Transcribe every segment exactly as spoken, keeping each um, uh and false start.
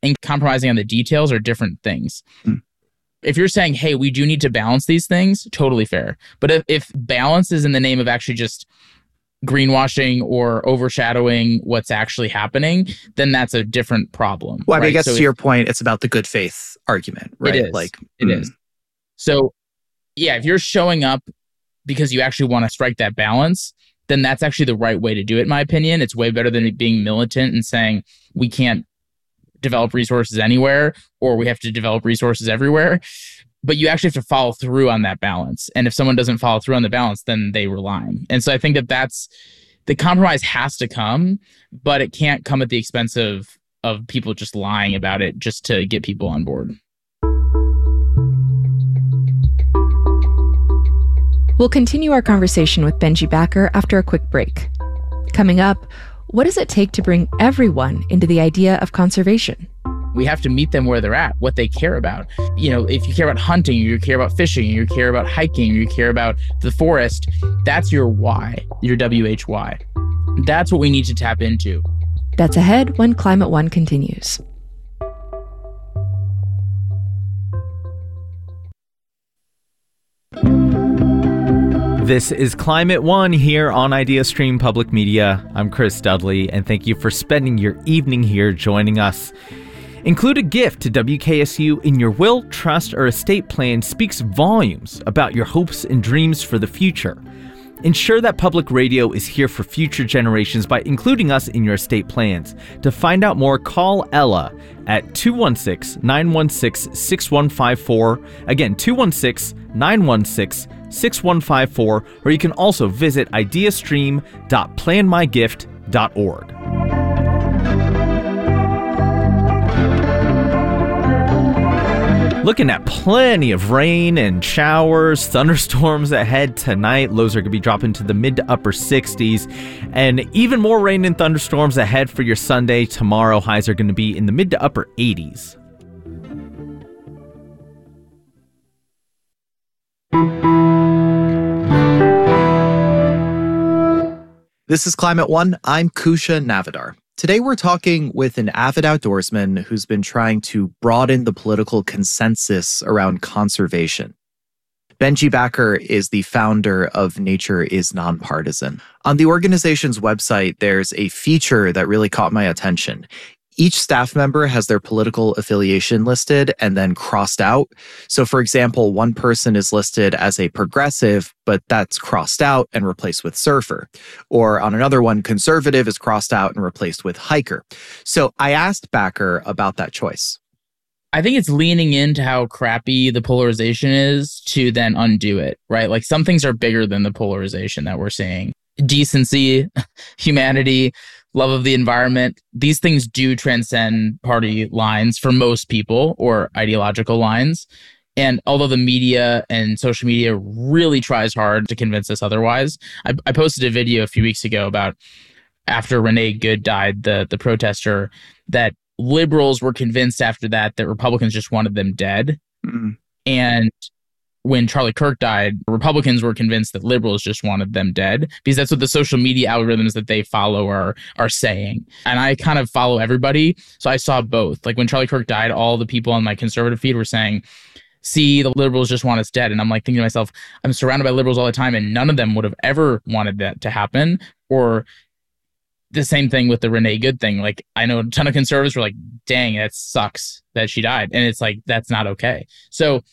and compromising on the details are different things. Mm. If you're saying, hey, we do need to balance these things, totally fair. But if, if balance is in the name of actually just greenwashing or overshadowing what's actually happening, then that's a different problem. Well, I, mean, right? I guess so to if, your point, it's about the good faith argument, right? It is. Like, it mm. is. So, yeah, if you're showing up because you actually want to strike that balance, then that's actually the right way to do it, in my opinion. It's way better than being militant and saying we can't develop resources anywhere or we have to develop resources everywhere. But you actually have to follow through on that balance. And if someone doesn't follow through on the balance, then they were lying. And so I think that that's the compromise has to come, but it can't come at the expense of, of people just lying about it just to get people on board. We'll continue our conversation with Benji Backer after a quick break. Coming up, what does it take to bring everyone into the idea of conservation? We have to meet them where they're at, what they care about. You know, if you care about hunting, you care about fishing, you care about hiking, you care about the forest, that's your why, your W H Y. That's what we need to tap into. That's ahead when Climate One continues. This is Climate One here on IdeaStream Public Media. I'm Chris Dudley, and thank you for spending your evening here joining us. Include a gift to W K S U in your will, trust, or estate plan speaks volumes about your hopes and dreams for the future. Ensure that public radio is here for future generations by including us in your estate plans. To find out more, call Ella at two one six, nine one six, six one five four. Again, two one six, nine one six, six one five four, or you can also visit ideastream dot plan my gift dot org. Looking at plenty of rain and showers, thunderstorms ahead tonight. Lows are going to be dropping to the mid to upper sixties. And even more rain and thunderstorms ahead for your Sunday. Tomorrow, highs are going to be in the mid to upper eighties. This is Climate One. I'm Kusha Navidar. Today we're talking with an avid outdoorsman who's been trying to broaden the political consensus around conservation. Benji Backer is the founder of Nature is Nonpartisan. On the organization's website, there's a feature that really caught my attention. Each staff member has their political affiliation listed and then crossed out. So, for example, one person is listed as a progressive, but that's crossed out and replaced with surfer. Or on another one, conservative is crossed out and replaced with hiker. So I asked Backer about that choice. I think it's leaning into how crappy the polarization is to then undo it, right? Like some things are bigger than the polarization that we're seeing. Decency, humanity, love of the environment. These things do transcend party lines for most people or ideological lines. And although the media and social media really tries hard to convince us otherwise, I, I posted a video a few weeks ago about after Renee Good died, the, the protester, that liberals were convinced after that that Republicans just wanted them dead. Mm-hmm. And when Charlie Kirk died, Republicans were convinced that liberals just wanted them dead because that's what the social media algorithms that they follow are are saying. And I kind of follow everybody. So I saw both. Like when Charlie Kirk died, all the people on my conservative feed were saying, see, the liberals just want us dead. And I'm like thinking to myself, I'm surrounded by liberals all the time and none of them would have ever wanted that to happen. Or the same thing with the Renee Good thing. Like I know a ton of conservatives were like, dang, that sucks that she died. And it's like, that's not okay. So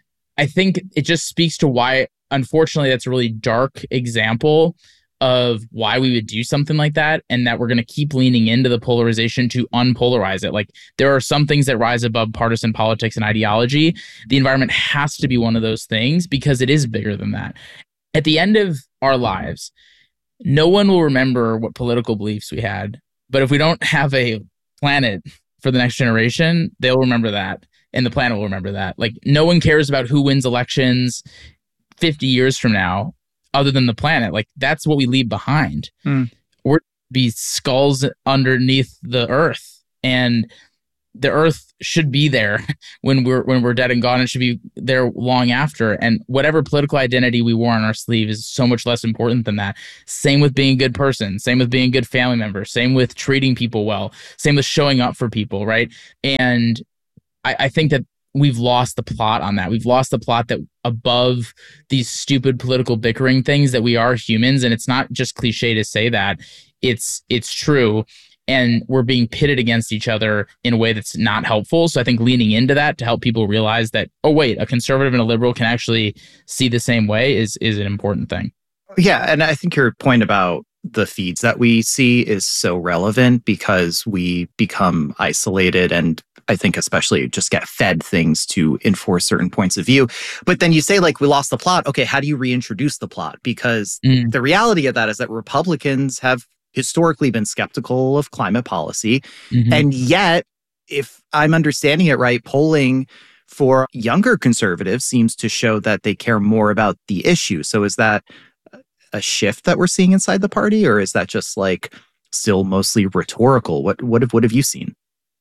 I think it just speaks to why, unfortunately, that's a really dark example of why we would do something like that, and that we're going to keep leaning into the polarization to unpolarize it. Like there are some things that rise above partisan politics and ideology. The environment has to be one of those things because it is bigger than that. At the end of our lives, no one will remember what political beliefs we had, but if we don't have a planet for the next generation, they'll remember that. And the planet will remember that. Like no one cares about who wins elections fifty years from now other than the planet. Like that's what we leave behind. Mm. We're be skulls underneath the earth. And the earth should be there when we're when we're dead and gone. It should be there long after. And whatever political identity we wore on our sleeve is so much less important than that. Same with being a good person. Same with being a good family member. Same with treating people well. Same with showing up for people, right? And I, I think that we've lost the plot on that. We've lost the plot that above these stupid political bickering things that we are humans. And it's not just cliche to say that. It's it's true. And we're being pitted against each other in a way that's not helpful. So I think leaning into that to help people realize that, oh, wait, a conservative and a liberal can actually see the same way is is an important thing. Yeah. And I think your point about the feeds that we see is so relevant because we become isolated and I think especially just get fed things to enforce certain points of view. But then you say like we lost the plot. Okay, how do you reintroduce the plot? Because mm. the reality of that is that Republicans have historically been skeptical of climate policy. Mm-hmm. And yet, if I'm understanding it right, polling for younger conservatives seems to show that they care more about the issue. So is that a shift that we're seeing inside the party, or is that just like still mostly rhetorical? What what have, what have you seen?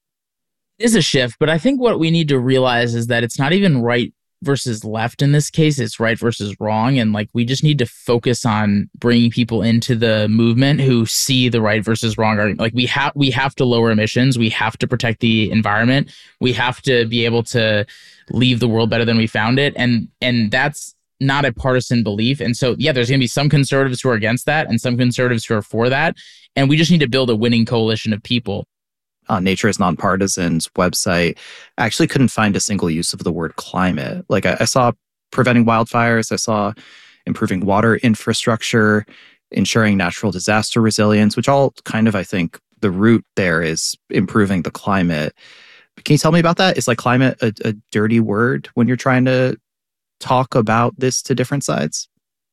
It is a shift, but I think what we need to realize is that it's not even right versus left in this case. It's right versus wrong. And like, we just need to focus on bringing people into the movement who see the right versus wrong argument. Like we have, we have to lower emissions. We have to protect the environment. We have to be able to leave the world better than we found it. And, and that's not a partisan belief. And so, yeah, there's going to be some conservatives who are against that and some conservatives who are for that. And we just need to build a winning coalition of people. On Nature is Nonpartisan's website, I actually couldn't find a single use of the word climate. Like I, I saw preventing wildfires, I saw improving water infrastructure, ensuring natural disaster resilience, which all kind of, I think, the root there is improving the climate. Can you tell me about that? Is like climate a, a dirty word when you're trying to talk about this to different sides?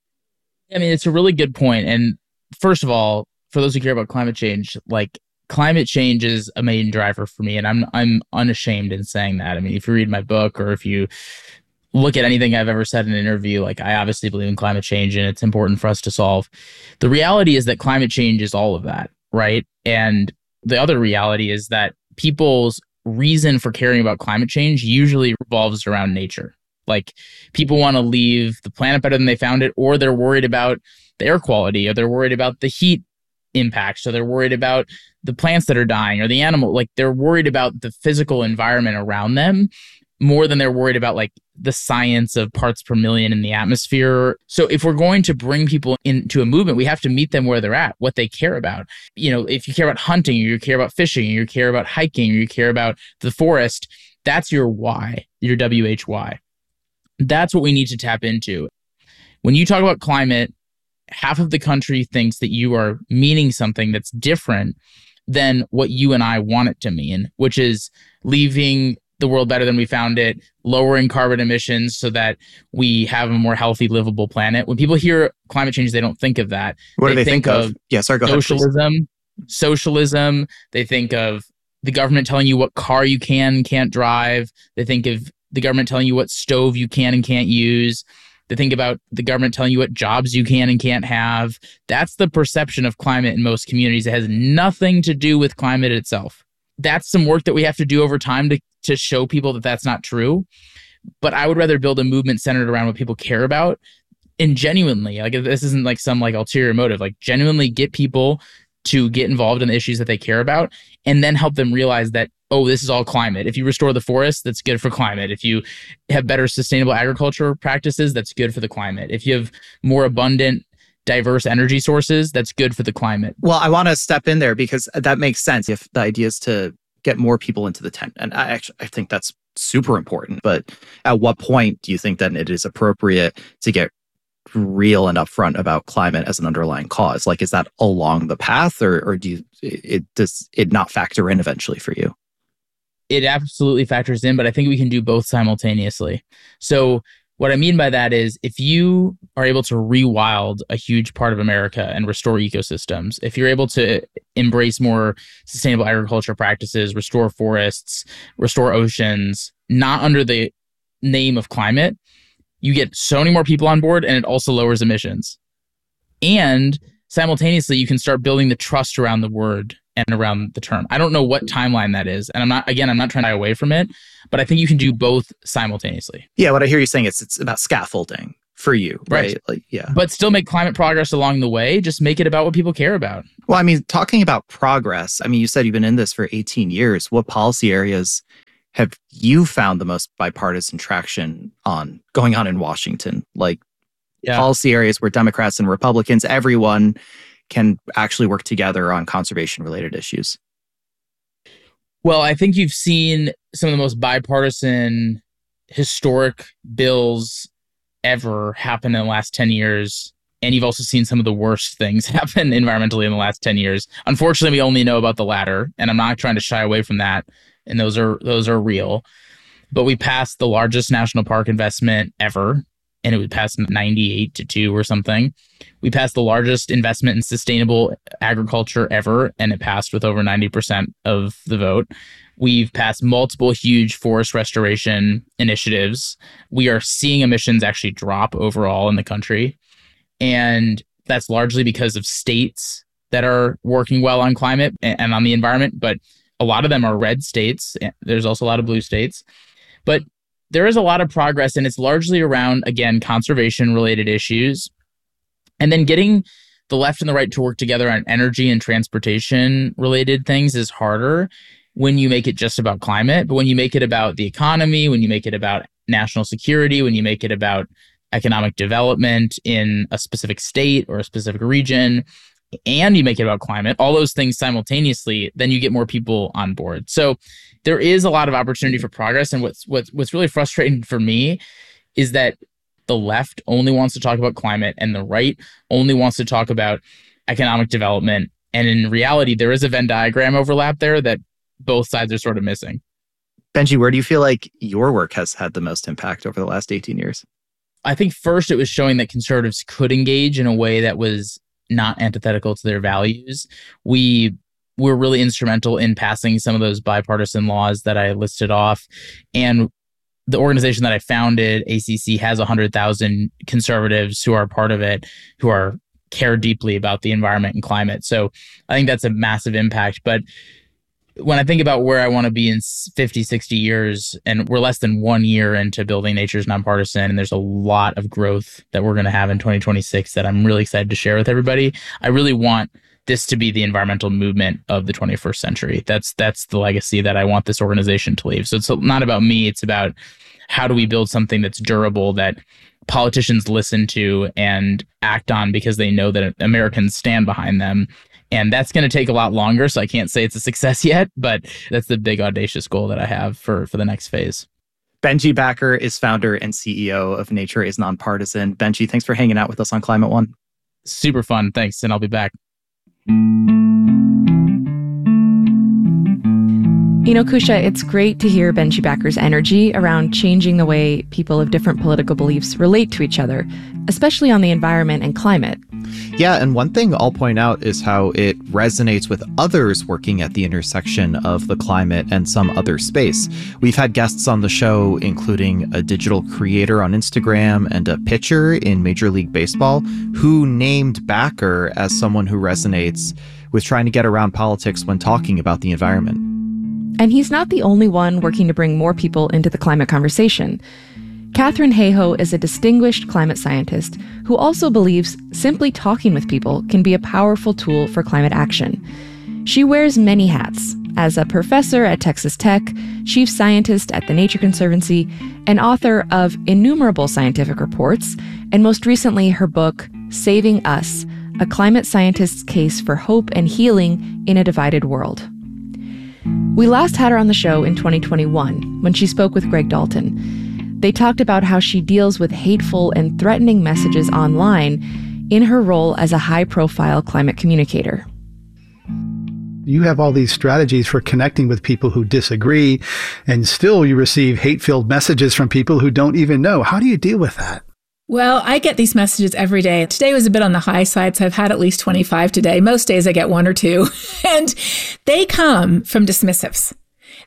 I mean, it's a really good point. And first of all, for those who care about climate change, like climate change is a main driver for me, and I'm I'm unashamed in saying that. I mean, if you read my book or if you look at anything I've ever said in an interview, like I obviously believe in climate change and it's important for us to solve. The reality is that climate change is all of that, right? And the other reality is that people's reason for caring about climate change usually revolves around nature. Like people want to leave the planet better than they found it, or they're worried about the air quality, or they're worried about the heat impact. So they're worried about the plants that are dying or the animal. Like they're worried about the physical environment around them more than they're worried about like the science of parts per million in the atmosphere. So if we're going to bring people into a movement, we have to meet them where they're at, what they care about. You know, if you care about hunting, or you care about fishing, or you care about hiking, or you care about the forest, that's your why, your W H Y. That's what we need to tap into. When you talk about climate, half of the country thinks that you are meaning something that's different than what you and I want it to mean, which is leaving the world better than we found it, lowering carbon emissions so that we have a more healthy, livable planet. When people hear climate change, they don't think of that. What they do they think, think of? of? Yeah, sorry, go socialism, ahead, socialism. They think of the government telling you what car you can and can't drive. They think of the government telling you what stove you can and can't use. They think about the government telling you what jobs you can and can't have. That's the perception of climate in most communities. It has nothing to do with climate itself. That's some work that we have to do over time to, to show people that that's not true. But I would rather build a movement centered around what people care about and genuinely, like this isn't like some like ulterior motive, like genuinely get people to get involved in the issues that they care about and then help them realize that, oh, this is all climate. If you restore the forest, that's good for climate. If you have better sustainable agriculture practices, that's good for the climate. If you have more abundant, diverse energy sources, that's good for the climate. Well, I want to step in there because that makes sense. If the idea is to get more people into the tent, and I actually I think that's super important. But at what point do you think that it is appropriate to get real and upfront about climate as an underlying cause? Like, is that along the path, or or do you, it does it not factor in eventually for you? It absolutely factors in, but I think we can do both simultaneously. So what I mean by that is if you are able to rewild a huge part of America and restore ecosystems, if you're able to embrace more sustainable agriculture practices, restore forests, restore oceans, not under the name of climate, you get so many more people on board, and it also lowers emissions. And simultaneously, you can start building the trust around the word and around the term. I don't know what timeline that is. And I'm not, again, I'm not trying to shy away from it, but I think you can do both simultaneously. Yeah, what I hear you saying is it's about scaffolding for you, right? Right. Like, yeah. But still make climate progress along the way. Just make it about what people care about. Well, I mean, talking about progress, I mean, you said you've been in this for eighteen years. What policy areas have you found the most bipartisan traction on going on in Washington? Like yeah. policy areas where Democrats and Republicans, everyone can actually work together on conservation-related issues? Well, I think you've seen some of the most bipartisan historic bills ever happen in the last ten years. And you've also seen some of the worst things happen environmentally in the last ten years. Unfortunately, we only know about the latter, and I'm not trying to shy away from that. And those are those are real. But we passed the largest national park investment ever, and it was passed ninety-eight to two or something. We passed the largest investment in sustainable agriculture ever, and it passed with over ninety percent of the vote. We've passed multiple huge forest restoration initiatives. We are seeing emissions actually drop overall in the country. And that's largely because of states that are working well on climate and on the environment. But a lot of them are red states. There's also a lot of blue states. But there is a lot of progress, and it's largely around, again, conservation-related issues. And then getting the left and the right to work together on energy and transportation-related things is harder when you make it just about climate. But when you make it about the economy, when you make it about national security, when you make it about economic development in a specific state or a specific region, and you make it about climate, all those things simultaneously, then you get more people on board. So there is a lot of opportunity for progress. And what's what's what's really frustrating for me is that the left only wants to talk about climate and the right only wants to talk about economic development. And in reality, there is a Venn diagram overlap there that both sides are sort of missing. Benji, where do you feel like your work has had the most impact over the last eighteen years? I think first it was showing that conservatives could engage in a way that was not antithetical to their values. We were really instrumental in passing some of those bipartisan laws that I listed off. And the organization that I founded, A C C, has one hundred thousand conservatives who are part of it, who are care deeply about the environment and climate. So I think that's a massive impact. But when I think about where I want to be in fifty, sixty years, and we're less than one year into building Nature's Nonpartisan, and there's a lot of growth that we're going to have in twenty twenty-six that I'm really excited to share with everybody. I really want this to be the environmental movement of the twenty-first century. That's that's the legacy that I want this organization to leave. So it's not about me. It's about how do we build something that's durable, that politicians listen to and act on because they know that Americans stand behind them. And that's going to take a lot longer, so I can't say it's a success yet, but that's the big audacious goal that I have for, for the next phase. Benji Backer is founder and C E O of Nature is Nonpartisan. Benji, thanks for hanging out with us on Climate One. Super fun. Thanks, and I'll be back. You know, Kusha, it's great to hear Benji Backer's energy around changing the way people of different political beliefs relate to each other, especially on the environment and climate. Yeah, and one thing I'll point out is how it resonates with others working at the intersection of the climate and some other space. We've had guests on the show, including a digital creator on Instagram and a pitcher in Major League Baseball, who named Backer as someone who resonates with trying to get around politics when talking about the environment. And he's not the only one working to bring more people into the climate conversation. Katharine Hayhoe is a distinguished climate scientist who also believes simply talking with people can be a powerful tool for climate action. She wears many hats as a professor at Texas Tech, chief scientist at the Nature Conservancy, and author of innumerable scientific reports, and most recently her book, Saving Us, A Climate Scientist's Case for Hope and Healing in a Divided World. We last had her on the show in twenty twenty-one when she spoke with Greg Dalton. They talked about how she deals with hateful and threatening messages online in her role as a high-profile climate communicator. You have all these strategies for connecting with people who disagree, and still you receive hate-filled messages from people who don't even know. How do you deal with that? Well, I get these messages every day. Today was a bit on the high side, so I've had at least twenty-five today. Most days I get one or two. And they come from dismissives.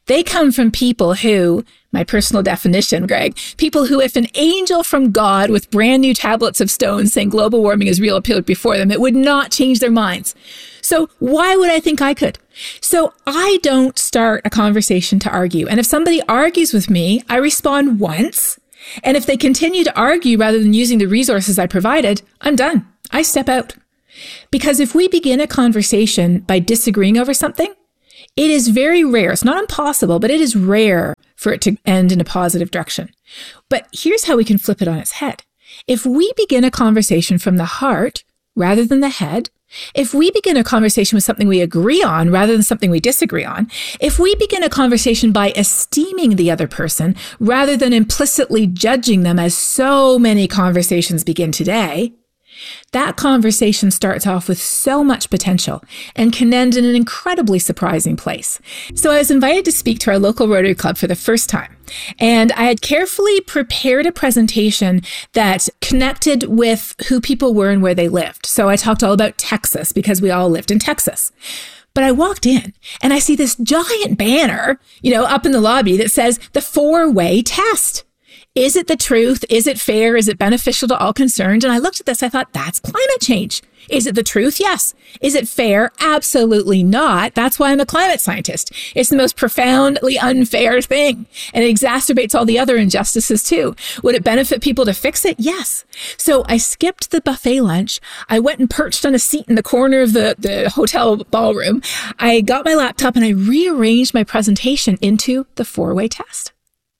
They come from people who, my personal definition, Greg, people who, if an angel from God with brand new tablets of stone saying global warming is real appeared before them, it would not change their minds. So why would I think I could? So I don't start a conversation to argue. And if somebody argues with me, I respond once. And if they continue to argue rather than using the resources I provided, I'm done. I step out. Because if we begin a conversation by disagreeing over something, it is very rare. It's not impossible, but it is rare for it to end in a positive direction. But here's how we can flip it on its head. If we begin a conversation from the heart rather than the head, if we begin a conversation with something we agree on rather than something we disagree on, if we begin a conversation by esteeming the other person rather than implicitly judging them, as so many conversations begin today, that conversation starts off with so much potential and can end in an incredibly surprising place. So I was invited to speak to our local Rotary Club for the first time. And I had carefully prepared a presentation that connected with who people were and where they lived. So I talked all about Texas because we all lived in Texas. But I walked in and I see this giant banner, you know, up in the lobby that says the four-way test. Is it the truth? Is it fair? Is it beneficial to all concerned? And I looked at this, I thought, that's climate change. Is it the truth? Yes. Is it fair? Absolutely not. That's why I'm a climate scientist. It's the most profoundly unfair thing. And it exacerbates all the other injustices too. Would it benefit people to fix it? Yes. So I skipped the buffet lunch. I went and perched on a seat in the corner of the, the hotel ballroom. I got my laptop and I rearranged my presentation into the four-way test.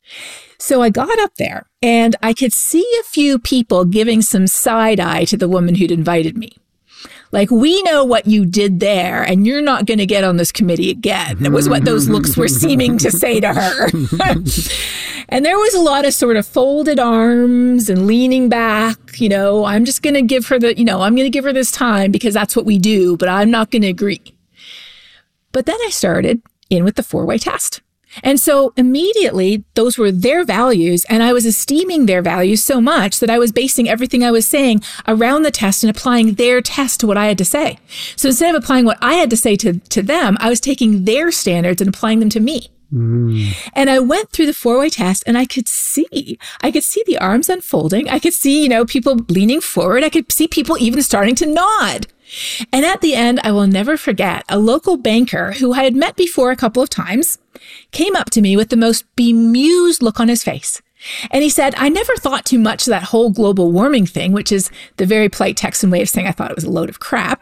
So I got up there and I could see a few people giving some side eye to the woman who'd invited me. Like, we know what you did there and you're not going to get on this committee again. That was what those looks were seeming to say to her. And there was a lot of sort of folded arms and leaning back. You know, I'm just going to give her the, you know, I'm going to give her this time because that's what we do, but I'm not going to agree. But then I started in with the four-way test. And so immediately those were their values, and I was esteeming their values so much that I was basing everything I was saying around the test and applying their test to what I had to say. So instead of applying what I had to say to, to them, I was taking their standards and applying them to me. Mm. And I went through the four-way test and I could see, I could see the arms unfolding. I could see, you know, people leaning forward. I could see people even starting to nod. And at the end, I will never forget, a local banker who I had met before a couple of times came up to me with the most bemused look on his face. And he said, I never thought too much of that whole global warming thing, which is the very polite Texan way of saying I thought it was a load of crap,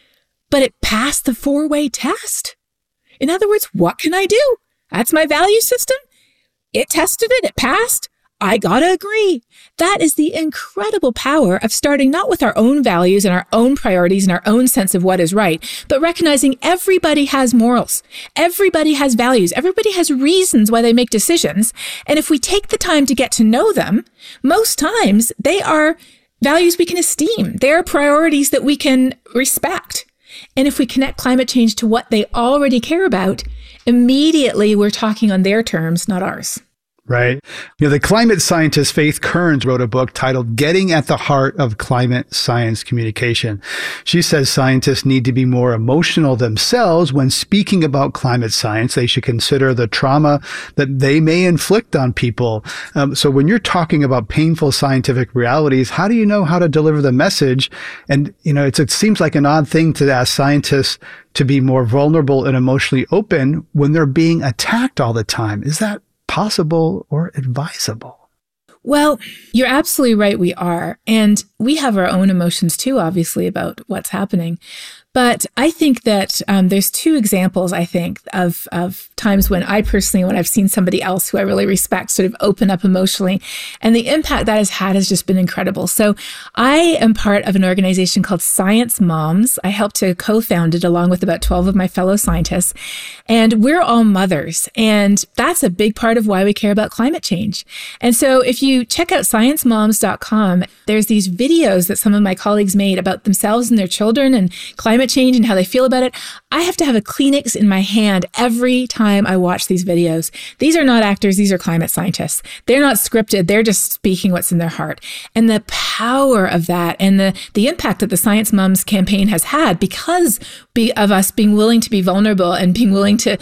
but it passed the four-way test. In other words, what can I do? That's my value system. It tested it. It passed. I gotta agree. That is the incredible power of starting not with our own values and our own priorities and our own sense of what is right, but recognizing everybody has morals. Everybody has values. Everybody has reasons why they make decisions. And if we take the time to get to know them, most times they are values we can esteem. They are priorities that we can respect. And if we connect climate change to what they already care about, immediately we're talking on their terms, not ours. Right. You know, the climate scientist Faith Kearns wrote a book titled Getting at the Heart of Climate Science Communication. She says scientists need to be more emotional themselves when speaking about climate science. They should consider the trauma that they may inflict on people. Um, so when you're talking about painful scientific realities, how do you know how to deliver the message? And, you know, it's, it seems like an odd thing to ask scientists to be more vulnerable and emotionally open when they're being attacked all the time. Is that possible or advisable? Well, you're absolutely right. We are. And we have our own emotions too, obviously, about what's happening. But I think that um, there's two examples, I think, of, of times when I personally, when I've seen somebody else who I really respect sort of open up emotionally, and the impact that has had has just been incredible. So I am part of an organization called Science Moms. I helped to co-found it along with about twelve of my fellow scientists. And we're all mothers. And that's a big part of why we care about climate change. And so if you check out science moms dot com, there's these videos that some of my colleagues made about themselves and their children and climate change and how they feel about it. I have to have a Kleenex in my hand every time I watch these videos. These are not actors. These are climate scientists. They're not scripted. They're just speaking what's in their heart. And the power of that and the, the impact that the Science Moms campaign has had because be, of us being willing to be vulnerable and being willing to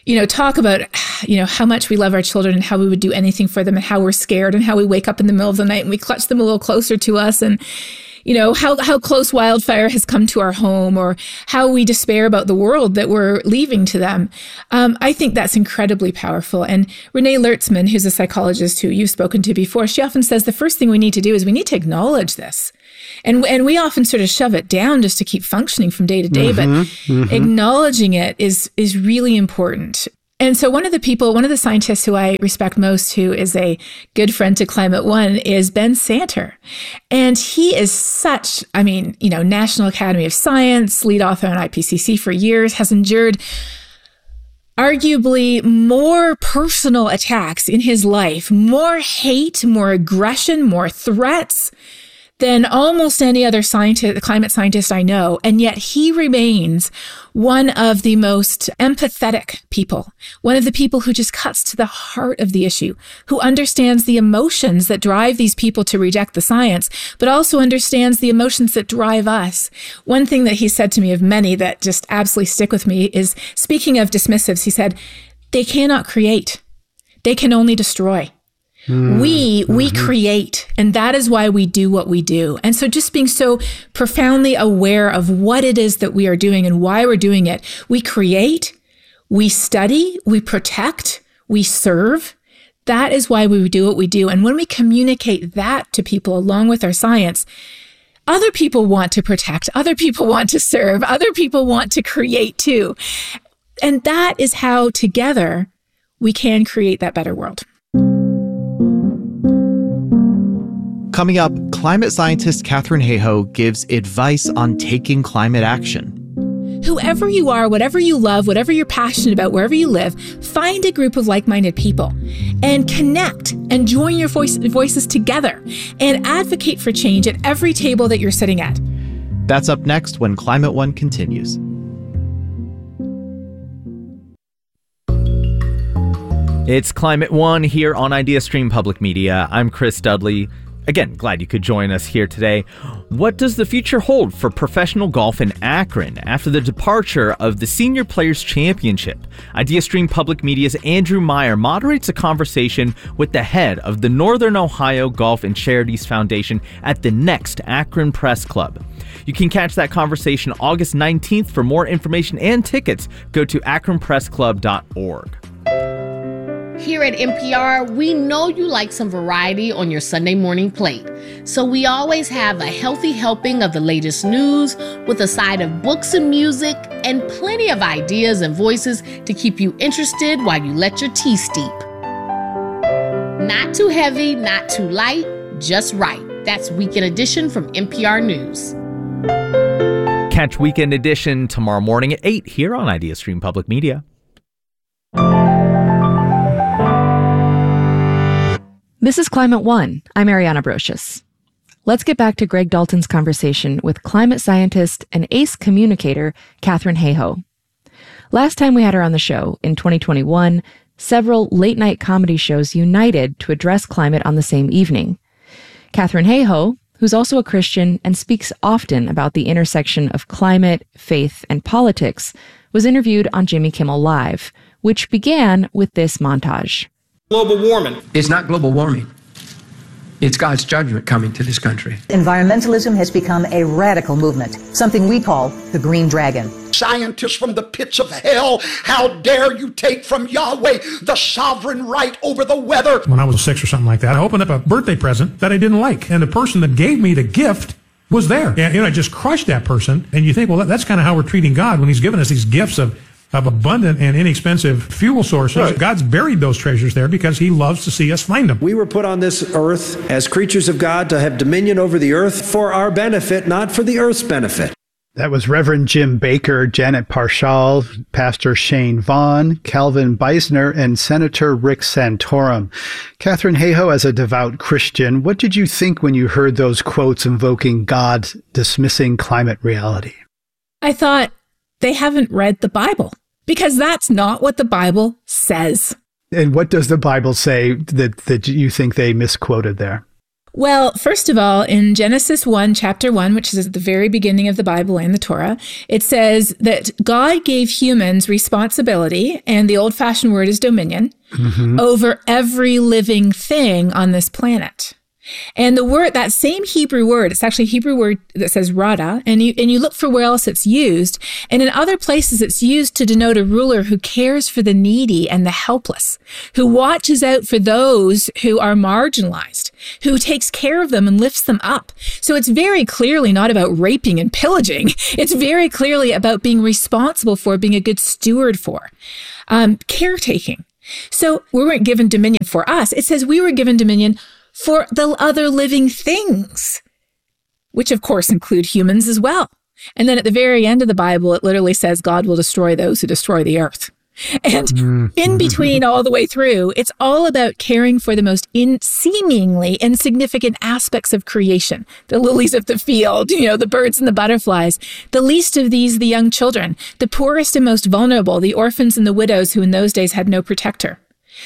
you know, talk about, you know, how much we love our children and how we would do anything for them and how we're scared and how we wake up in the middle of the night and we clutch them a little closer to us, and, you know, how, how close wildfire has come to our home, or how we despair about the world that we're leaving to them. Um, I think that's incredibly powerful. And Renee Lertzman, who's a psychologist who you've spoken to before, she often says the first thing we need to do is we need to acknowledge this. And and we often sort of shove it down just to keep functioning from day to day, mm-hmm, but mm-hmm. acknowledging it is is really important. And so one of the people, one of the scientists who I respect most, who is a good friend to Climate One, is Ben Santer. And he is such, I mean, you know, National Academy of Science, lead author on I P C C for years, has endured arguably more personal attacks in his life, more hate, more aggression, more threats than almost any other scientist, climate scientist I know. And yet he remains one of the most empathetic people, one of the people who just cuts to the heart of the issue, who understands the emotions that drive these people to reject the science, but also understands the emotions that drive us. One thing that he said to me, of many that just absolutely stick with me, is, speaking of dismissives, he said, they cannot create. They can only destroy. Mm, we, we mm-hmm. create, and that is why we do what we do. And so just being so profoundly aware of what it is that we are doing and why we're doing it. We create, we study, we protect, we serve. That is why we do what we do. And when we communicate that to people along with our science, other people want to protect, other people want to serve, other people want to create too. And that is how together we can create that better world. Coming up, climate scientist Katharine Hayhoe gives advice on taking climate action. Whoever you are, whatever you love, whatever you're passionate about, wherever you live, find a group of like-minded people and connect and join your voice, voices together and advocate for change at every table that you're sitting at. That's up next when Climate One continues. It's Climate One here on IdeaStream Public Media. I'm Chris Dudley. Again, glad you could join us here today. What does the future hold for professional golf in Akron after the departure of the Senior Players Championship? IdeaStream Public Media's Andrew Meyer moderates a conversation with the head of the Northern Ohio Golf and Charities Foundation at the next Akron Press Club. You can catch that conversation August nineteenth. For more information and tickets, go to akron press club dot org. Here at N P R, we know you like some variety on your Sunday morning plate. So we always have a healthy helping of the latest news with a side of books and music and plenty of ideas and voices to keep you interested while you let your tea steep. Not too heavy, not too light, just right. That's Weekend Edition from N P R News. Catch Weekend Edition tomorrow morning at eight here on IdeaStream Public Media. This is Climate One. I'm Ariana Brocious. Let's get back to Greg Dalton's conversation with climate scientist and ace communicator Katharine Hayhoe. Last time we had her on the show, in twenty twenty-one, several late-night comedy shows united to address climate on the same evening. Katharine Hayhoe, who's also a Christian and speaks often about the intersection of climate, faith, and politics, was interviewed on Jimmy Kimmel Live, which began with this montage. Global warming. It's not global warming. It's God's judgment coming to this country. Environmentalism has become a radical movement, something we call the Green Dragon. Scientists from the pits of hell, how dare you take from Yahweh the sovereign right over the weather? When I was six or something like that, I opened up a birthday present that I didn't like, and the person that gave me the gift was there. And you know, I just crushed that person, and you think, well, that, that's kind of how we're treating God when he's given us these gifts of of abundant and inexpensive fuel sources. Right. God's buried those treasures there because he loves to see us find them. We were put on this earth as creatures of God to have dominion over the earth for our benefit, not for the earth's benefit. That was Reverend Jim Baker, Janet Parshall, Pastor Shane Vaughn, Calvin Beisner, and Senator Rick Santorum. Katharine Hayhoe, as a devout Christian, what did you think when you heard those quotes invoking God dismissing climate reality? I thought, they haven't read the Bible. Because that's not what the Bible says. And what does the Bible say that, that you think they misquoted there? Well, first of all, in Genesis one, chapter one, which is at the very beginning of the Bible and the Torah, it says that God gave humans responsibility, and the old-fashioned word is dominion, mm-hmm. over every living thing on this planet. And the word, that same Hebrew word, it's actually a Hebrew word that says rada, and you and you look for where else it's used. And in other places, it's used to denote a ruler who cares for the needy and the helpless, who watches out for those who are marginalized, who takes care of them and lifts them up. So it's very clearly not about raping and pillaging. It's very clearly about being responsible for, being a good steward for, um, caretaking. So we weren't given dominion for us. It says we were given dominion for the other living things, which of course include humans as well. And then at the very end of the Bible, it literally says God will destroy those who destroy the earth. And mm-hmm. in between all the way through, it's all about caring for the most in seemingly insignificant aspects of creation. The lilies of the field, you know, the birds and the butterflies. The least of these, the young children, the poorest and most vulnerable, the orphans and the widows who in those days had no protector.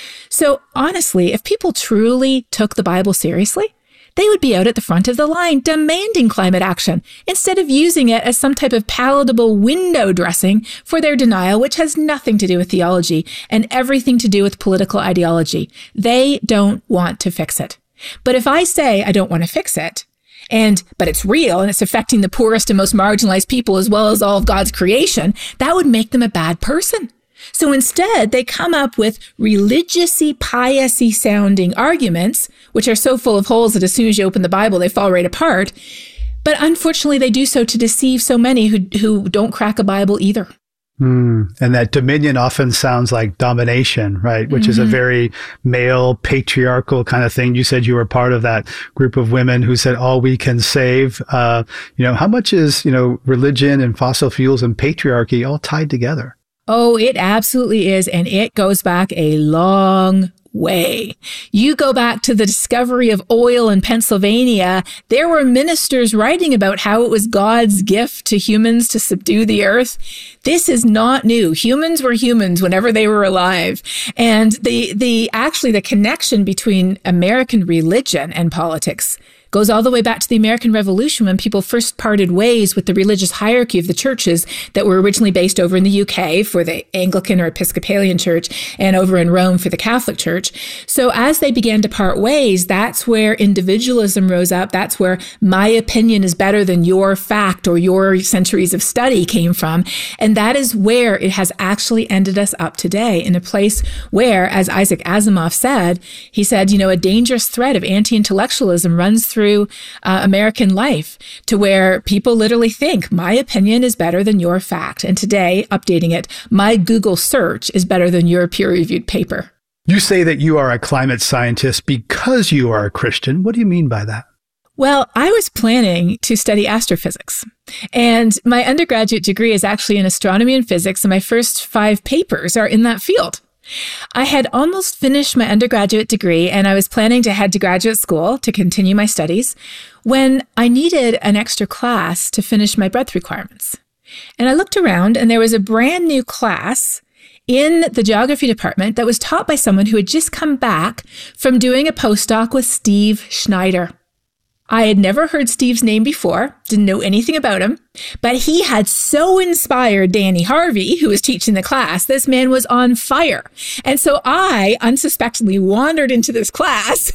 So honestly, if people truly took the Bible seriously, they would be out at the front of the line demanding climate action instead of using it as some type of palatable window dressing for their denial, which has nothing to do with theology and everything to do with political ideology. They don't want to fix it. But if I say I don't want to fix it, and but it's real and it's affecting the poorest and most marginalized people as well as all of God's creation, that would make them a bad person. So instead, they come up with religious-y, pious-y sounding arguments, which are so full of holes that as soon as you open the Bible, they fall right apart. But unfortunately, they do so to deceive so many who, who don't crack a Bible either. Mm. And that dominion often sounds like domination, right? Which mm-hmm. is a very male, patriarchal kind of thing. You said you were part of that group of women who said, all we can save. Uh, you know, how much is, you know, religion and fossil fuels and patriarchy all tied together? Oh, it absolutely is. And it goes back a long way. You go back to the discovery of oil in Pennsylvania. There were ministers writing about how it was God's gift to humans to subdue the earth. This is not new. Humans were humans whenever they were alive. And the, the, actually the connection between American religion and politics goes all the way back to the American Revolution when people first parted ways with the religious hierarchy of the churches that were originally based over in the U K for the Anglican or Episcopalian Church and over in Rome for the Catholic Church. So as they began to part ways, that's where individualism rose up. That's where my opinion is better than your fact or your centuries of study came from. And that is where it has actually ended us up today, in a place where, as Isaac Asimov said, he said, you know, a dangerous thread of anti-intellectualism runs through through uh, American life, to where people literally think my opinion is better than your fact. And today, updating it, my Google search is better than your peer-reviewed paper. You say that you are a climate scientist because you are a Christian. What do you mean by that? Well, I was planning to study astrophysics, and my undergraduate degree is actually in astronomy and physics, and my first five papers are in that field. I had almost finished my undergraduate degree and I was planning to head to graduate school to continue my studies when I needed an extra class to finish my breadth requirements. And I looked around and there was a brand new class in the geography department that was taught by someone who had just come back from doing a postdoc with Steve Schneider. I had never heard Steve's name before, didn't know anything about him, but he had so inspired Danny Harvey, who was teaching the class. This man was on fire. And so I unsuspectingly wandered into this class,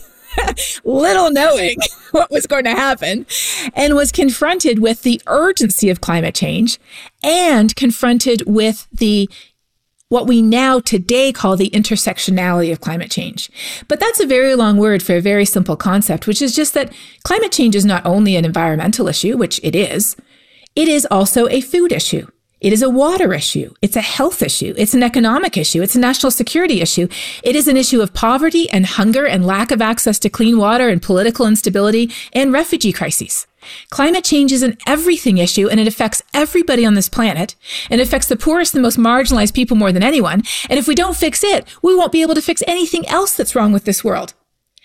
little knowing what was going to happen, and was confronted with the urgency of climate change and confronted with the what we now today call the intersectionality of climate change. But that's a very long word for a very simple concept, which is just that climate change is not only an environmental issue, which it is, it is also a food issue. It is a water issue. It's a health issue. It's an economic issue. It's a national security issue. It is an issue of poverty and hunger and lack of access to clean water and political instability and refugee crises. Climate change is an everything issue, and it affects everybody on this planet. And it affects the poorest and most marginalized people more than anyone. And if we don't fix it, we won't be able to fix anything else that's wrong with this world.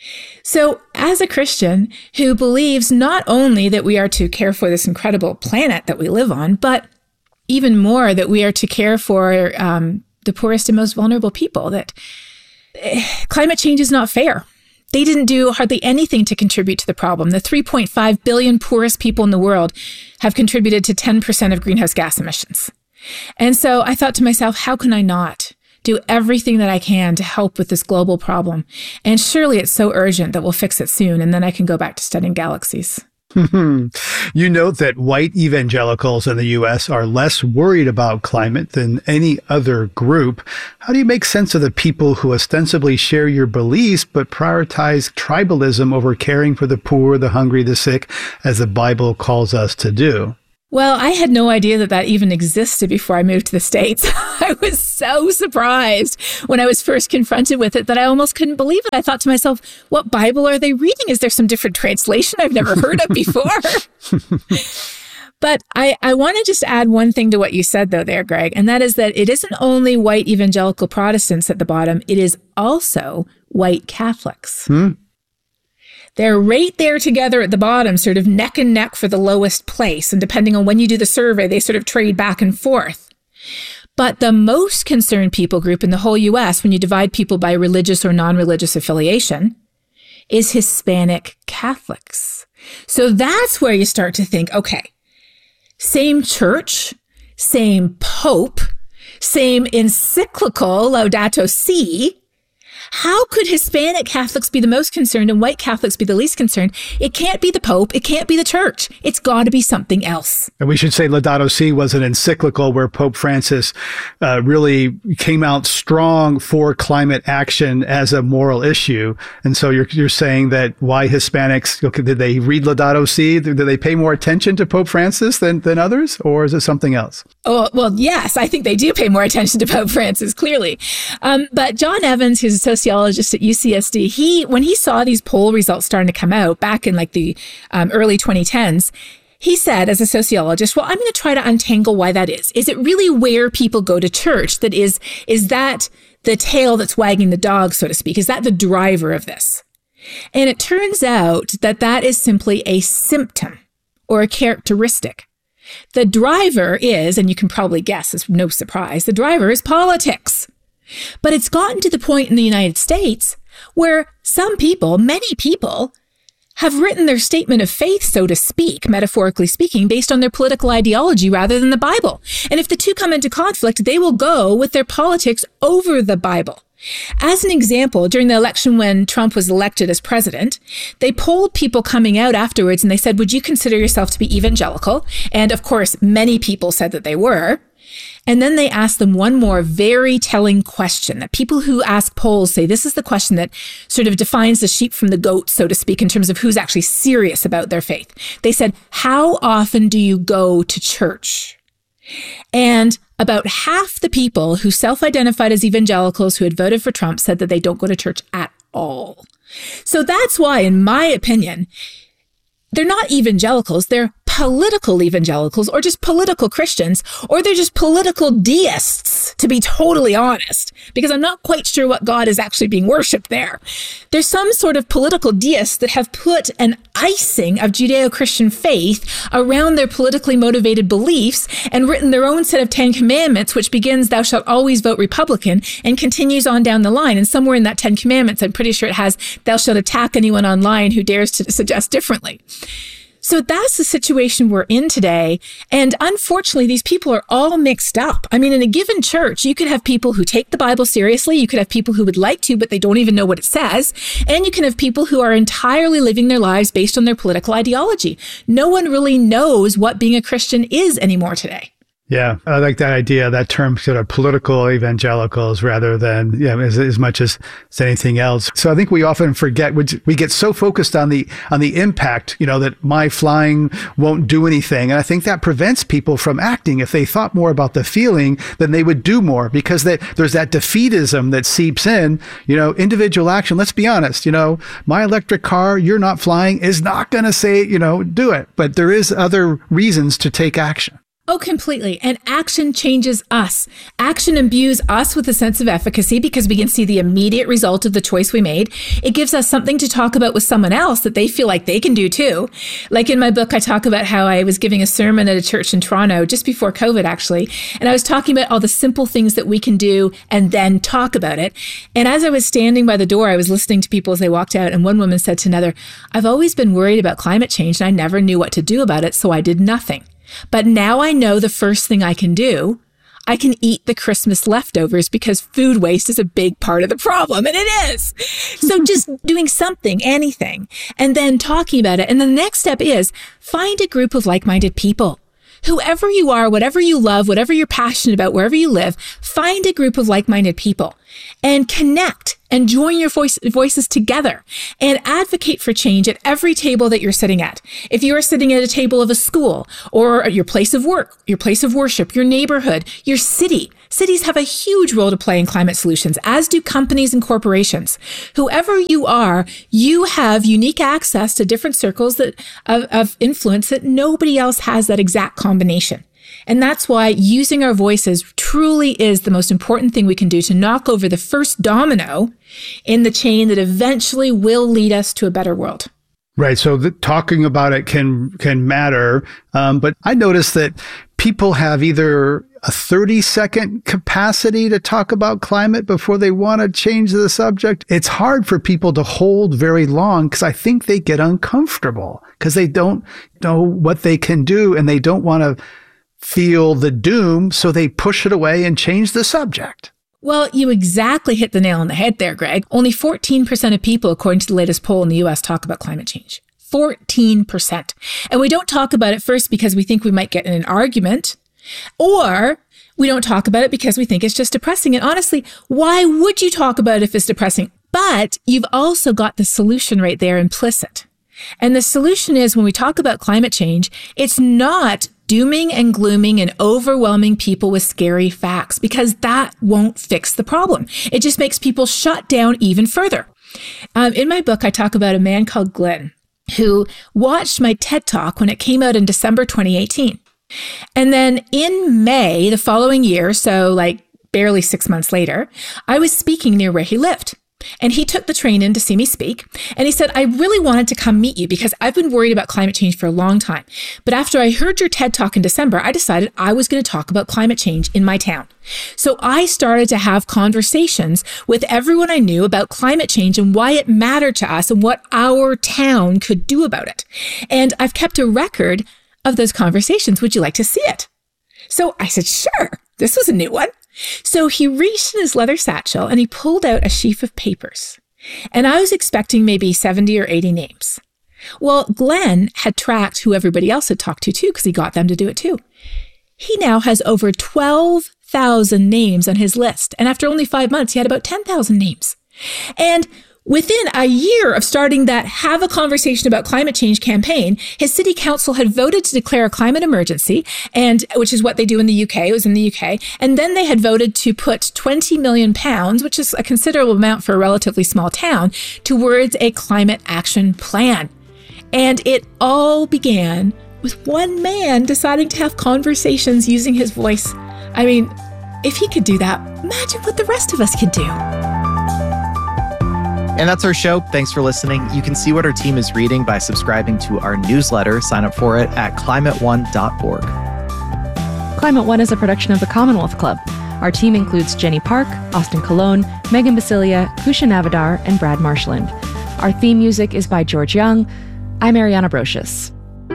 So as a Christian who believes not only that we are to care for this incredible planet that we live on, but even more that we are to care for um, the poorest and most vulnerable people, that uh, climate change is not fair. They didn't do hardly anything to contribute to the problem. The three point five billion poorest people in the world have contributed to ten percent of greenhouse gas emissions. And so I thought to myself, how can I not do everything that I can to help with this global problem? And surely it's so urgent that we'll fix it soon, and then I can go back to studying galaxies. You note that white evangelicals in the U S are less worried about climate than any other group. How do you make sense of the people who ostensibly share your beliefs but prioritize tribalism over caring for the poor, the hungry, the sick, as the Bible calls us to do? Well, I had no idea that that even existed before I moved to the States. I was so surprised when I was first confronted with it that I almost couldn't believe it. I thought to myself, what Bible are they reading? Is there some different translation I've never heard of before? But I, I want to just add one thing to what you said, though, there, Greg, and that is that it isn't only white evangelical Protestants at the bottom, it is also white Catholics. Hmm. They're right there together at the bottom, sort of neck and neck for the lowest place. And depending on when you do the survey, they sort of trade back and forth. But the most concerned people group in the whole U S, when you divide people by religious or non-religious affiliation, is Hispanic Catholics. So that's where you start to think, okay, same church, same pope, same encyclical, Laudato Si. How could Hispanic Catholics be the most concerned and white Catholics be the least concerned? It can't be the Pope. It can't be the church. It's got to be something else. And we should say Laudato Si was an encyclical where Pope Francis uh, really came out strong for climate action as a moral issue. And so you're you're saying that why Hispanics, okay, did they read Laudato Si? Did they pay more attention to Pope Francis than, than others? Or is it something else? Oh, well, yes, I think they do pay more attention to Pope Francis, clearly. Um, but John Evans, who's a sociologist at U C S D, he when he saw these poll results starting to come out back in like the um, early twenty tens, he said, as a sociologist, well, I'm going to try to untangle why that is. Is it really where people go to church that is, is that the tail that's wagging the dog, so to speak? Is that the driver of this? And it turns out that that is simply a symptom or a characteristic. The driver is, and you can probably guess, it's no surprise, the driver is politics. But it's gotten to the point in the United States where some people, many people, have written their statement of faith, so to speak, metaphorically speaking, based on their political ideology rather than the Bible. And if the two come into conflict, they will go with their politics over the Bible. As an example, during the election when Trump was elected as president, they polled people coming out afterwards and they said, would you consider yourself to be evangelical? And of course, many people said that they were. And then they asked them one more very telling question that people who ask polls say this is the question that sort of defines the sheep from the goat, so to speak, in terms of who's actually serious about their faith. They said, how often do you go to church? And about half the people who self-identified as evangelicals who had voted for Trump said that they don't go to church at all. So that's why, in my opinion, they're not evangelicals, they're political evangelicals, or just political Christians, or they're just political deists, to be totally honest, because I'm not quite sure what God is actually being worshipped there. There's some sort of political deists that have put an icing of Judeo-Christian faith around their politically motivated beliefs and written their own set of Ten Commandments, which begins, thou shalt always vote Republican, and continues on down the line. And somewhere in that Ten Commandments, I'm pretty sure it has, thou shalt attack anyone online who dares to suggest differently. So that's the situation we're in today. And unfortunately, these people are all mixed up. I mean, in a given church, you could have people who take the Bible seriously. You could have people who would like to, but they don't even know what it says. And you can have people who are entirely living their lives based on their political ideology. No one really knows what being a Christian is anymore today. Yeah, I like that idea, that term, sort of political evangelicals rather than, yeah, as, as much as, as anything else. So I think we often forget, we get so focused on the on the impact, you know, that my flying won't do anything. And I think that prevents people from acting. If they thought more about the feeling, then they would do more, because they, there's that defeatism that seeps in, you know, individual action. Let's be honest, you know, my electric car, you're not flying, is not going to say, you know, do it. But there is other reasons to take action. Oh, completely. And action changes us. Action imbues us with a sense of efficacy because we can see the immediate result of the choice we made. It gives us something to talk about with someone else that they feel like they can do too. Like in my book, I talk about how I was giving a sermon at a church in Toronto just before COVID, actually. And I was talking about all the simple things that we can do and then talk about it. And as I was standing by the door, I was listening to people as they walked out. And one woman said to another, I've always been worried about climate change and I never knew what to do about it, so I did nothing. But now I know the first thing I can do, I can eat the Christmas leftovers because food waste is a big part of the problem. And it is. So just doing something, anything, and then talking about it. And the next step is find a group of like-minded people. Whoever you are, whatever you love, whatever you're passionate about, wherever you live, find a group of like-minded people and connect and join your voice, voices together and advocate for change at every table that you're sitting at. If you are sitting at a table of a school or your place of work, your place of worship, your neighborhood, your city, cities have a huge role to play in climate solutions, as do companies and corporations. Whoever you are, you have unique access to different circles that, of, of influence that nobody else has that exact combination. And that's why using our voices truly is the most important thing we can do to knock over the first domino in the chain that eventually will lead us to a better world. Right. So the, talking about it can can matter. Um, but I noticed that people have either a thirty second capacity to talk about climate before they want to change the subject. It's hard for people to hold very long because I think they get uncomfortable because they don't know what they can do and they don't want to feel the doom, so they push it away and change the subject. Well, you exactly hit the nail on the head there, Greg. Only fourteen percent of people, according to the latest poll in the U S, talk about climate change. fourteen percent. And we don't talk about it first because we think we might get in an argument, or we don't talk about it because we think it's just depressing. And honestly, why would you talk about it if it's depressing? But you've also got the solution right there implicit. And the solution is, when we talk about climate change, it's not dooming and glooming and overwhelming people with scary facts, because that won't fix the problem. It just makes people shut down even further. Um, in my book, I talk about a man called Glenn who watched my TED Talk when it came out in December twenty eighteen. And then in May the following year, so like barely six months later, I was speaking near where he lived. And he took the train in to see me speak. And he said, I really wanted to come meet you because I've been worried about climate change for a long time. But after I heard your TED Talk in December, I decided I was going to talk about climate change in my town. So I started to have conversations with everyone I knew about climate change and why it mattered to us and what our town could do about it. And I've kept a record of those conversations. Would you like to see it? So I said, sure. This was a new one. So he reached in his leather satchel and he pulled out a sheaf of papers. And I was expecting maybe seventy or eighty names. Well, Glenn had tracked who everybody else had talked to too, because he got them to do it too. He now has over twelve thousand names on his list. And after only five months, he had about ten thousand names. And within a year of starting that Have a Conversation About Climate Change campaign, his city council had voted to declare a climate emergency, and which is what they do in the U K. It was in the U K. And then they had voted to put twenty million pounds, which is a considerable amount for a relatively small town, towards a climate action plan. And it all began with one man deciding to have conversations using his voice. I mean, if he could do that, imagine what the rest of us could do. And that's our show. Thanks for listening. You can see what our team is reading by subscribing to our newsletter. Sign up for it at climate one dot org. Climate One is a production of the Commonwealth Club. Our team includes Jenny Park, Austin Colon, Megan Basilia, Kusha Navadar, and Brad Marshland. Our theme music is by George Young. I'm Ariana Brocious.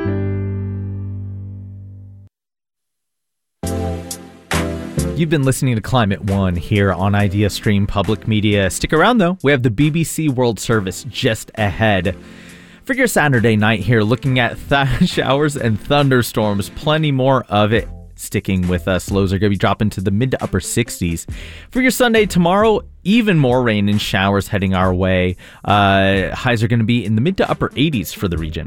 You've been listening to Climate One here on IdeaStream Public Media. Stick around, though. We have the B B C World Service just ahead. For your Saturday night here, looking at th- showers and thunderstorms, plenty more of it. Sticking with us, lows are going to be dropping to the mid to upper sixties. For your Sunday tomorrow, even more rain and showers heading our way. Uh, highs are going to be in the mid to upper eighties for the region.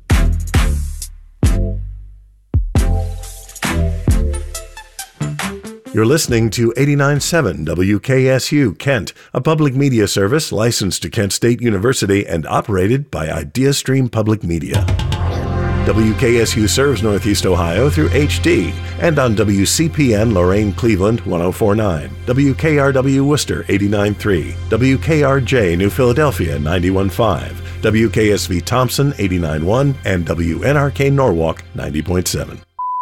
You're listening to eighty-nine point seven W K S U Kent, a public media service licensed to Kent State University and operated by IdeaStream Public Media. W K S U serves Northeast Ohio through H D and on W C P N Lorain Cleveland one oh four point nine, W K R W Worcester eighty-nine point three, W K R J New Philadelphia ninety-one point five, W K S V Thompson eighty-nine point one, and W N R K Norwalk ninety point seven.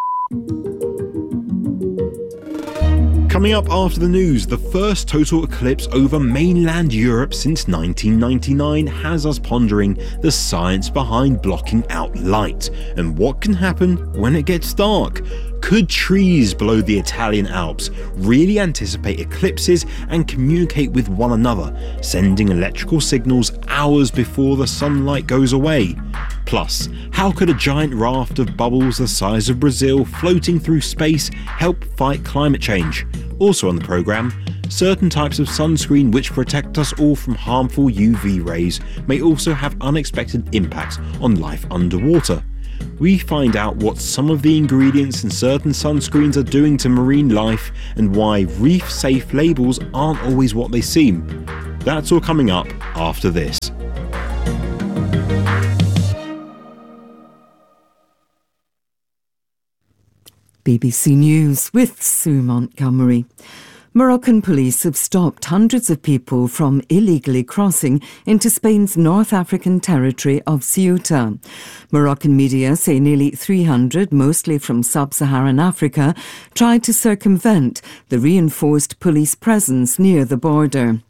Coming up after the news, the first total eclipse over mainland Europe since nineteen ninety-nine has us pondering the science behind blocking out light and what can happen when it gets dark. Could trees below the Italian Alps really anticipate eclipses and communicate with one another, sending electrical signals hours before the sunlight goes away? Plus, how could a giant raft of bubbles the size of Brazil floating through space help fight climate change? Also on the programme, certain types of sunscreen which protect us all from harmful U V rays may also have unexpected impacts on life underwater. We find out what some of the ingredients in certain sunscreens are doing to marine life and why reef-safe labels aren't always what they seem. That's all coming up after this. B B C News with Sue Montgomery. Moroccan police have stopped hundreds of people from illegally crossing into Spain's North African territory of Ceuta. Moroccan media say nearly three hundred, mostly from sub-Saharan Africa, tried to circumvent the reinforced police presence near the border.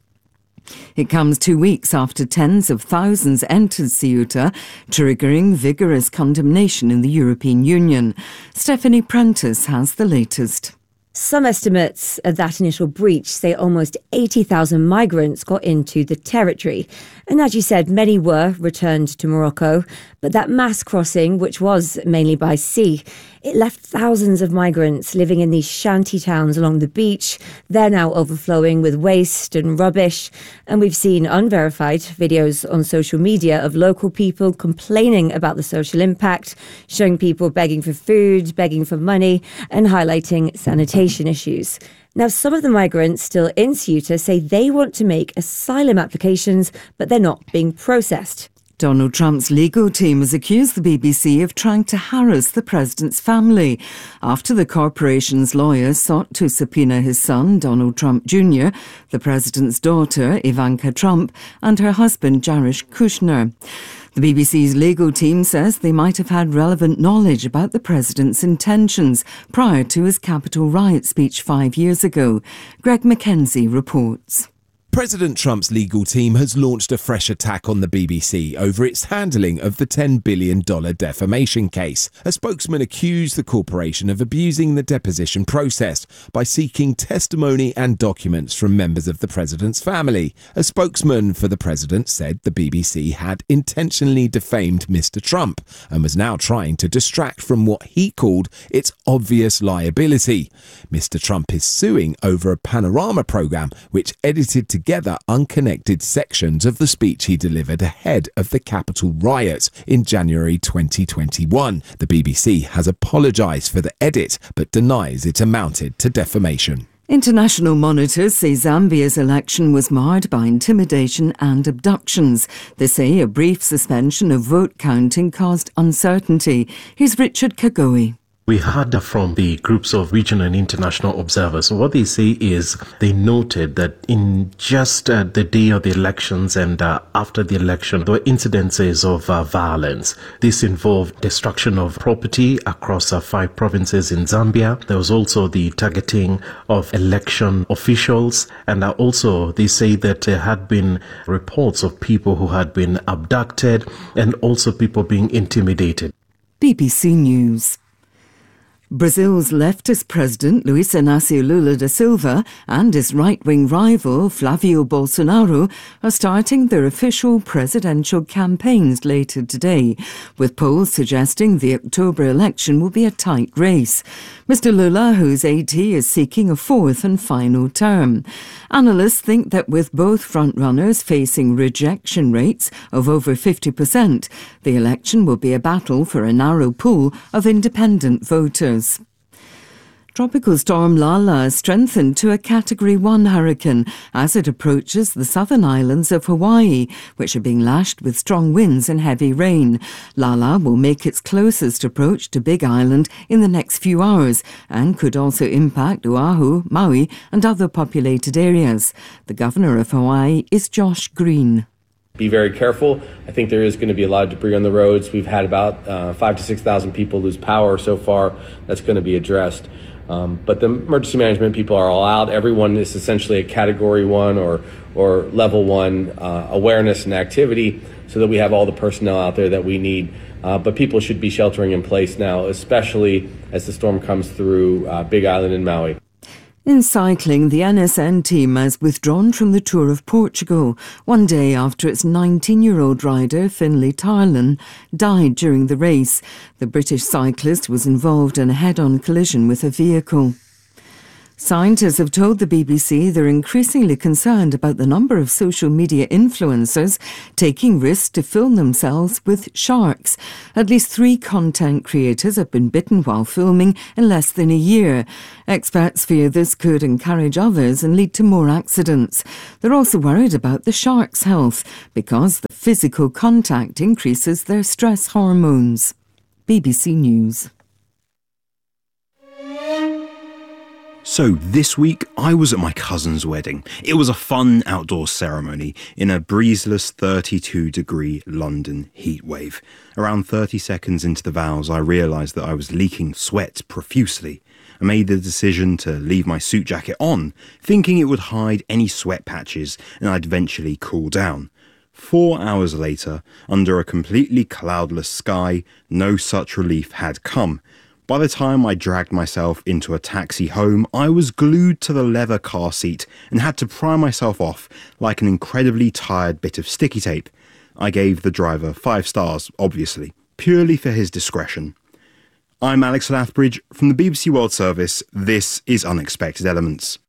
It comes two weeks after tens of thousands entered Ceuta, triggering vigorous condemnation in the European Union. Stephanie Prentice has the latest. Some estimates of that initial breach say almost eighty thousand migrants got into the territory. And as you said, many were returned to Morocco. But that mass crossing, which was mainly by sea, it left thousands of migrants living in these shanty towns along the beach. They're now overflowing with waste and rubbish. And we've seen unverified videos on social media of local people complaining about the social impact, showing people begging for food, begging for money, and highlighting sanitation issues. Now, some of the migrants still in Ceuta say they want to make asylum applications, but they're not being processed. Donald Trump's legal team has accused the B B C of trying to harass the president's family after the corporation's lawyers sought to subpoena his son, Donald Trump Junior, the president's daughter, Ivanka Trump, and her husband, Jared Kushner. The B B C's legal team says they might have had relevant knowledge about the president's intentions prior to his Capitol riot speech five years ago. Greg McKenzie reports. President Trump's legal team has launched a fresh attack on the B B C over its handling of the ten billion dollars defamation case. A spokesman accused the corporation of abusing the deposition process by seeking testimony and documents from members of the president's family. A spokesman for the president said the B B C had intentionally defamed Mister Trump and was now trying to distract from what he called its obvious liability. Mister Trump is suing over a Panorama program which edited together together unconnected sections of the speech he delivered ahead of the Capitol riot in January twenty twenty-one. The B B C has apologised for the edit but denies it amounted to defamation. International monitors say Zambia's election was marred by intimidation and abductions. They say a brief suspension of vote counting caused uncertainty. Here's Richard Kagoe. We heard from the groups of regional and international observers. What they say is they noted that in just uh, the day of the elections and uh, after the election, there were incidences of uh, violence. This involved destruction of property across uh, five provinces in Zambia. There was also the targeting of election officials. And uh, also they say that there had been reports of people who had been abducted and also people being intimidated. B B C News. Brazil's leftist president, Luiz Inácio Lula da Silva, and his right-wing rival, Flávio Bolsonaro, are starting their official presidential campaigns later today, with polls suggesting the October election will be a tight race. Mister Lula, who's eighty, is seeking a fourth and final term. Analysts think that with both frontrunners facing rejection rates of over fifty percent, the election will be a battle for a narrow pool of independent voters. Tropical storm Lala strengthened to a Category one hurricane as it approaches the southern islands of Hawaii, which are being lashed with strong winds and heavy rain. Lala will make its closest approach to Big Island in the next few hours and could also impact Oahu, Maui and other populated areas. The governor of Hawaii is Josh Green. Be very careful. I think there is going to be a lot of debris on the roads. We've had about uh, five to six thousand people lose power so far. That's going to be addressed. Um, but the emergency management people are all out. Everyone is essentially a category one or or level one uh, awareness and activity, so that we have all the personnel out there that we need. Uh, but people should be sheltering in place now, especially as the storm comes through uh, Big Island and Maui. In cycling, the N S N team has withdrawn from the Tour of Portugal one day after its nineteen-year-old rider, Finlay Tarlan, died during the race. The British cyclist was involved in a head-on collision with a vehicle. Scientists have told the B B C they're increasingly concerned about the number of social media influencers taking risks to film themselves with sharks. At least three content creators have been bitten while filming in less than a year. Experts fear this could encourage others and lead to more accidents. They're also worried about the sharks' health because the physical contact increases their stress hormones. B B C News. So this week, I was at my cousin's wedding. It was a fun outdoor ceremony in a breezeless thirty-two degree London heatwave. Around thirty seconds into the vows, I realised that I was leaking sweat profusely. I made the decision to leave my suit jacket on, thinking it would hide any sweat patches and I'd eventually cool down. Four hours later, under a completely cloudless sky, no such relief had come. By the time I dragged myself into a taxi home, I was glued to the leather car seat and had to pry myself off like an incredibly tired bit of sticky tape. I gave the driver five stars, obviously, purely for his discretion. I'm Alex Lathbridge from the B B C World Service. This is Unexpected Elements.